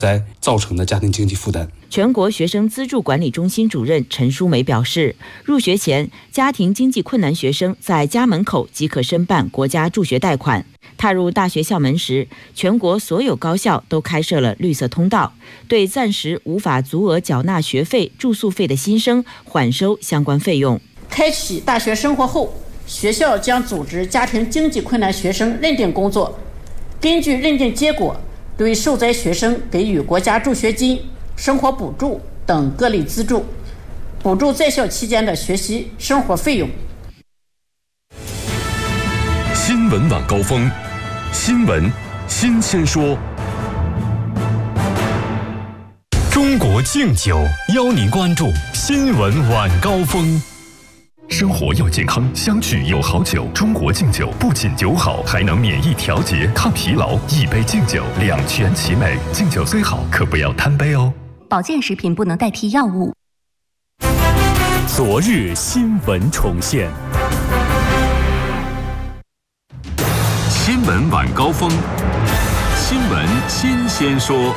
在造成的家庭经济负担。 全国学生资助管理中心主任陈淑梅表示，入学前家庭经济困难学生在家门口即可申办国家助学贷款。踏入大学校门时，全国所有高校都开设了绿色通道，对暂时无法足额缴纳学费、住宿费的新生缓收相关费用。 开启大学生活后，学校将组织家庭经济困难学生认定工作，根据认定结果，对受灾学生给予国家助学金、生活补助等各类资助，补助在校期间的学习生活费用。 新闻晚高峰，新闻新鲜说。中国敬酒邀您关注新闻晚高峰。生活要健康，相聚有好酒。中国敬酒不仅酒好，还能免疫调节、抗疲劳。一杯敬酒，两全其美。敬酒虽好，可不要贪杯哦。 保健食品不能代替药物。 昨日新闻重现。新闻晚高峰，新闻新鲜说。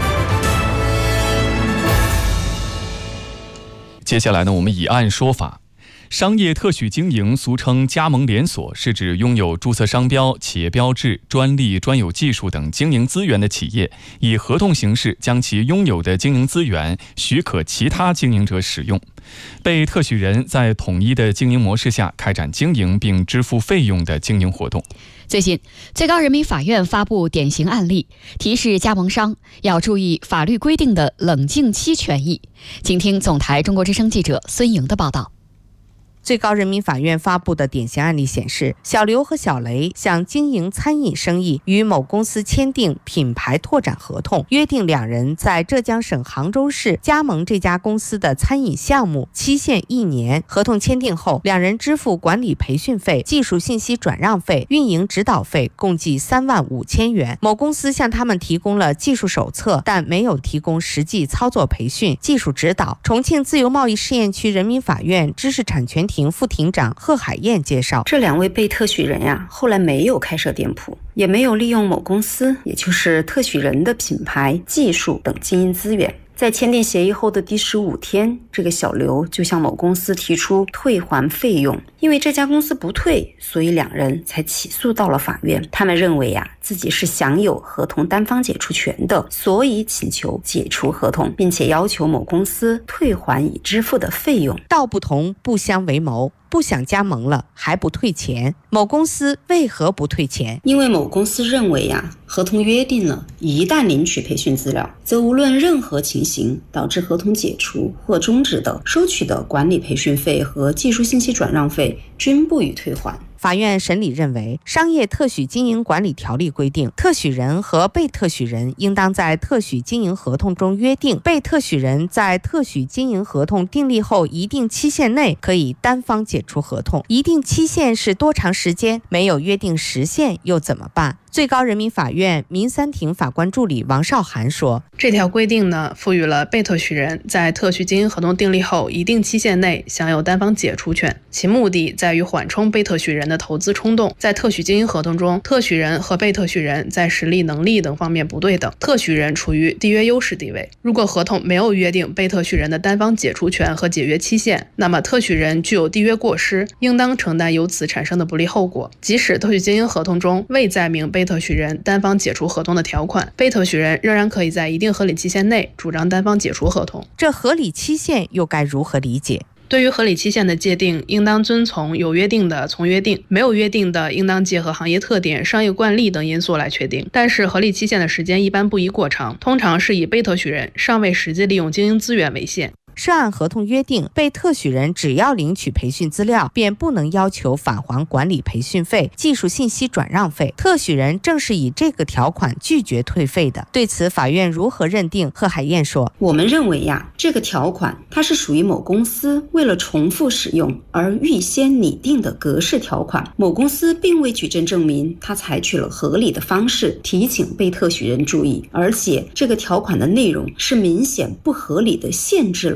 接下来呢，我们以案说法。商业特许经营俗称加盟连锁，是指拥有注册商标、企业标志、专利、专有技术等经营资源的企业，以合同形式将其拥有的经营资源许可其他经营者使用。被特许人在统一的经营模式下开展经营并支付费用的经营活动。 最近，最高人民法院发布典型案例，提示加盟商要注意法律规定的冷静期权益。请听总台中国之声记者孙莹的报道。 最高人民法院发布的典型案例显示，小刘和小雷想经营餐饮生意，与某公司签订品牌拓展合同，约定两人在浙江省杭州市加盟这家公司的餐饮项目，期限1年。合同签订后，两人支付管理培训费、技术信息转让费、运营指导费，共计3万5千元。某公司向他们提供了技术手册，但没有提供实际操作培训、技术指导。重庆自由贸易试验区人民法院知识产权庭副庭长贺海燕介绍， 这两位被特许人呀，后来没有开设店铺，也没有利用某公司，也就是特许人的品牌、技术等经营资源。在签订协议后的第15天，这个小刘就向某公司提出退还费用，因为这家公司不退，所以两人才起诉到了法院。他们认为自己是享有合同单方解除权的，所以请求解除合同，并且要求某公司退还已支付的费用。 道不同不相为谋，不想加盟了还不退钱，某公司为何不退钱？ 因为某公司认为合同约定了，一旦领取培训资料，则无论任何情形导致合同解除或终止的，收取的管理培训费和技术信息转让费均不予退还。 法院审理认为，商业特许经营管理条例规定，特许人和被特许人应当在特许经营合同中约定，被特许人在特许经营合同订立后一定期限内可以单方解除合同。一定期限是多长时间？没有约定时限又怎么办？最高人民法院民三庭法官助理王少涵说， 这条规定呢，赋予了被特许人在特许经营合同订立后一定期限内享有单方解除权，其目的在于缓冲被特许人的投资冲动。在特许经营合同中，特许人和被特许人在实力、能力等方面不对等，特许人处于缔约优势地位。如果合同没有约定被特许人的单方解除权和解约期限，那么特许人具有缔约过失，应当承担由此产生的不利后果。即使特许经营合同中未载明被特许人单方解除合同的条款，被特许人仍然可以在一定合理期限内主张单方解除合同。 这合理期限又该如何理解？ 对于合理期限的界定，应当遵从有约定的从约定，没有约定的应当结合行业特点、商业惯例等因素来确定。但是合理期限的时间一般不宜过长，通常是以被特许人尚未实际利用经营资源为限。 涉案合同约定，被特许人只要领取培训资料，便不能要求返还管理培训费、技术信息转让费。特许人正是以这个条款拒绝退费的。对此，法院如何认定？贺海燕说， 我们认为这个条款它是属于某公司为了重复使用而预先拟定的格式条款。某公司并未举证证明他采取了合理的方式提醒被特许人注意，而且这个条款的内容是明显不合理的限制了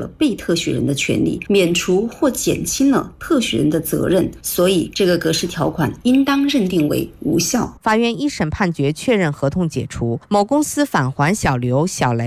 被特许人的权利，免除或减轻了特许人的责任，所以这个格式条款应当认定为无效。 法院一审判决确认合同解除，某公司返还小刘、小雷